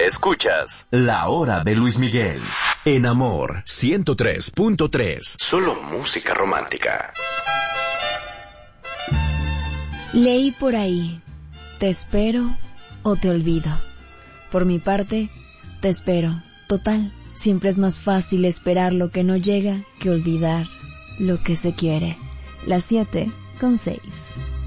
Escuchas La Hora de Luis Miguel en Amor 103.3. Solo música romántica. Leí por ahí, te espero o te olvido. Por mi parte, te espero. Total, siempre es más fácil esperar lo que no llega que olvidar lo que se quiere. Las 7:06.